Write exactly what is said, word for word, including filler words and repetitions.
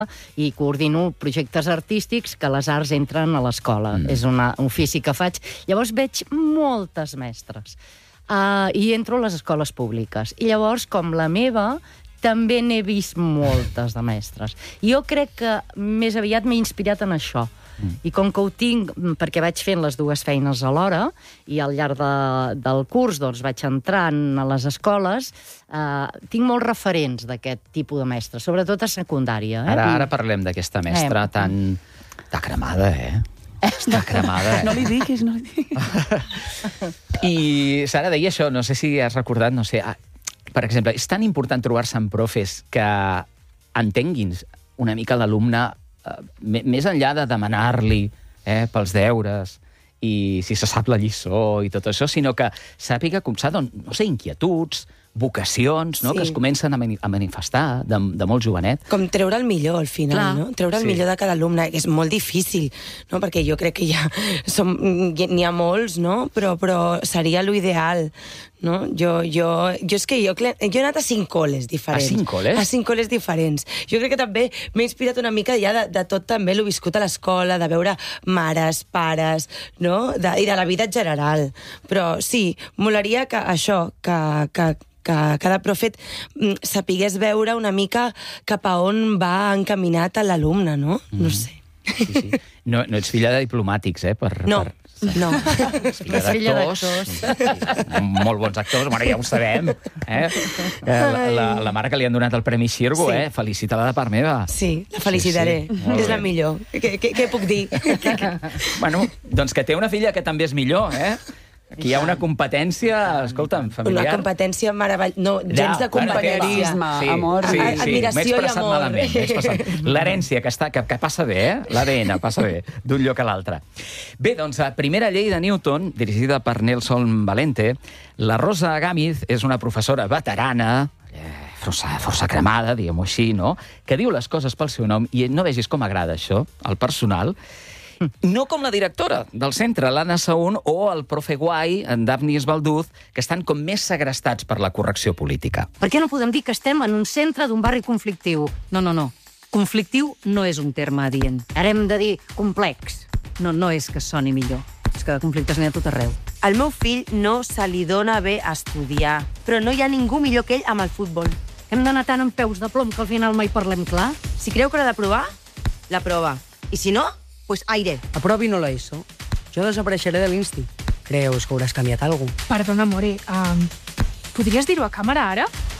i coordino projectes artístics que les arts entren a l'escola. Mm. És una, un ofici que faig. Llavors veig moltes mestres. Uh, I entro a les escoles públiques. I llavors, com la meva, també n'he vist moltes de mestres. Jo crec que més aviat m'he inspirat en això. Mm. I com que ho tinc, perquè vaig fent les dues feines alhora, i al llarg de, del curs doncs, vaig entrant a les escoles, eh, tinc molts referents d'aquest tipus de mestre, sobretot a secundària. Eh? Ara, ara parlem d'aquesta mestra eh. tan... Està cremada, eh? Està cremada, eh? No li diguis, no li diguis. I Sara deia això, no sé si has recordat, no sé... Per exemple, és tan important trobar-se amb profes que entenguin una mica l'alumne eh, més enllà de demanar-li eh, pels deures i si se sap la lliçó i tot això, sinó que sàpiga com s'ha, doncs, no sé, inquietuds, vocacions, no? Sí. Que es comencen a, mani a manifestar de, de molt jovenet. Com treure el millor, al final, Clar. no? Treure el Sí. millor de cada alumne, que és molt difícil, no? Perquè jo crec que ja som, n'hi ha molts, no? Però, però seria l'ideal, no? Jo, jo, jo és que jo, jo he anat a cinc col·les diferents. A cinc col·les? A cinc col·les diferents. Jo crec que també m'he inspirat una mica ja de, de tot també l'ho viscut a l'escola, de veure mares, pares, no? De, i de la vida en general. Però sí, molaria que això, que, que que cada profet sapigués veure una mica cap a on va encaminat a l'alumne, no? Mm. No sé. Sí, sí. No, no ets filla de diplomàtics, eh? Per, No, per... no. És filla És filla d'actors. Sí, molt bons actors, bueno, ja ho sabem. Eh? La, la, la mare que li han donat el Premi Xirgo, Sí. eh? Felicita-la de part meva. Sí, la felicitaré. Sí, sí. Molt És bé. la millor. Què, què, què puc dir? Bueno, doncs que té una filla que també és millor, eh? Aquí hi ha una competència, escolta'm, familiar. Una competència meravellosa. No, gens de competència. Compañerisme, amor. Sí, sí, Admiració m'he i expressat amor. malament. m'he expressat. L'herència, que, està, que, que passa bé, eh? L'A D N passa bé, d'un lloc a l'altre. Bé, doncs, la primera llei de Newton, dirigida per Nelson Valente, la Rosa Gámez és una professora veterana, eh, força, força cremada, diguem-ho així, no?, que diu les coses pel seu nom, i no vegis com agrada això, al personal, no com la directora del centre, l'Anna Saún, o el profe guai, en Daphne Esbalduz, que estan com més segrestats per la correcció política. Per què no podem dir que estem en un centre d'un barri conflictiu? No, no, no. Conflictiu no és un terme adient. Ara hem de dir complex. No, no és que soni millor. És que de conflictes n'hi ha tot arreu. Al meu fill no se li dona bé estudiar, però no hi ha ningú millor que ell amb el futbol. Hem d'anar tant amb peus de plom que al final mai parlem clar? Si creu que l'ha de provar, la prova. I si no, pues aire. Aprovi no la ESO. Jo desapareixeré de l'Insti. Creus que hauràs canviat alguna cosa? Perdona, More, um, podries dir-ho a càmera ara?